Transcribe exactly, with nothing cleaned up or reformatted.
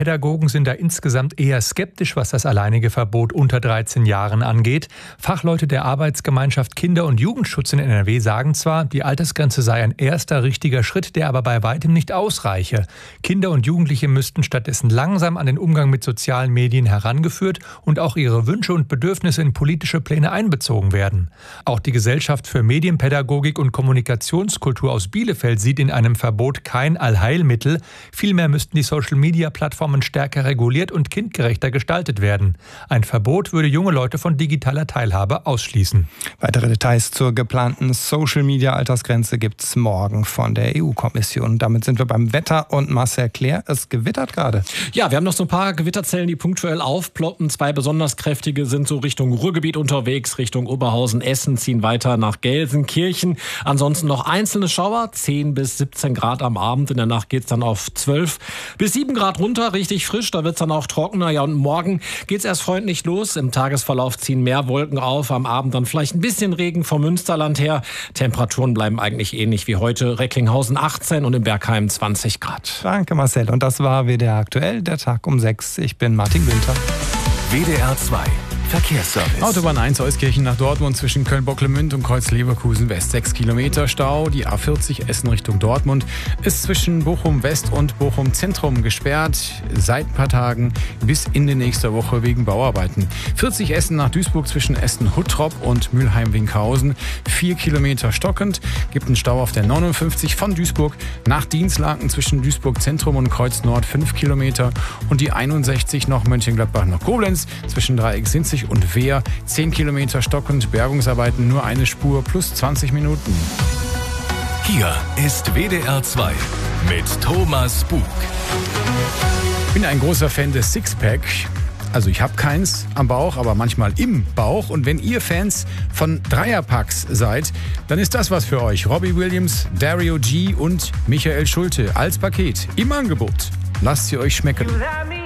Pädagogen sind da insgesamt eher skeptisch, was das alleinige Verbot unter dreizehn Jahren angeht. Fachleute der Arbeitsgemeinschaft Kinder- und Jugendschutz in N R W sagen zwar, die Altersgrenze sei ein erster richtiger Schritt, der aber bei weitem nicht ausreiche. Kinder und Jugendliche müssten stattdessen langsam an den Umgang mit sozialen Medien herangeführt und auch ihre Wünsche und Bedürfnisse in politische Pläne einbezogen werden. Auch die Gesellschaft für Medienpädagogik und Kommunikationskultur aus Bielefeld sieht in einem Verbot kein Allheilmittel. Vielmehr müssten die Social-Media-Plattformen stärker reguliert und kindgerechter gestaltet werden. Ein Verbot würde junge Leute von digitaler Teilhabe ausschließen. Weitere Details zur geplanten Social-Media-Altersgrenze gibt es morgen von der E U-Kommission. Damit sind wir beim Wetter und Marcel Claire. Es gewittert gerade. Ja, wir haben noch so ein paar Gewitterzellen, die punktuell aufploppen. Zwei besonders kräftige sind so Richtung Ruhrgebiet unterwegs, Richtung Oberhausen, Essen, ziehen weiter nach Gelsenkirchen. Ansonsten noch einzelne Schauer, zehn bis siebzehn Grad am Abend. In der Nacht geht es dann auf zwölf bis sieben Grad runter. Richtig frisch, da wird es dann auch trockener. Ja, und morgen geht es erst freundlich los. Im Tagesverlauf ziehen mehr Wolken auf. Am Abend dann vielleicht ein bisschen Regen vom Münsterland her. Temperaturen bleiben eigentlich ähnlich wie heute. Recklinghausen achtzehn und in Bergheim zwanzig Grad. Danke Marcel. Und das war W D R aktuell, der Tag um sechs. Ich bin Martin Günther. W D R zwei Verkehrsservice. Autobahn eins Euskirchen nach Dortmund zwischen Köln-Bocklemünd und Kreuz-Leverkusen West. sechs Kilometer Stau. Die A vierzig Essen Richtung Dortmund ist zwischen Bochum West und Bochum Zentrum gesperrt. Seit ein paar Tagen bis in die nächste Woche wegen Bauarbeiten. vierzig Essen nach Duisburg zwischen Essen-Huttrop und Mülheim-Winkhausen. vier Kilometer stockend. Gibt einen Stau auf der neunundfünfzig von Duisburg nach Dienstlaken zwischen Duisburg Zentrum und Kreuz Nord fünf Kilometer. Und die einundsechzig noch Mönchengladbach nach Koblenz zwischen Dreieck Sinzig und Wehr, zehn Kilometer stockend, Bergungsarbeiten nur eine Spur plus zwanzig Minuten. Hier ist W D R zwei mit Thomas Bug. Ich bin ein großer Fan des Sixpack. Also ich habe keins am Bauch, aber manchmal im Bauch. Und wenn ihr Fans von Dreierpacks seid, dann ist das was für euch. Robbie Williams, Dario G und Michael Schulte als Paket im Angebot. Lasst sie euch schmecken.